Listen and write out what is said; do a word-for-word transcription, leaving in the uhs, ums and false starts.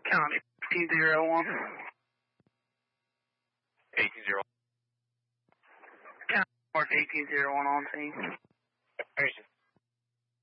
County eighteen zero one. eighteen zero one. County Mark eighteen zero one on scene.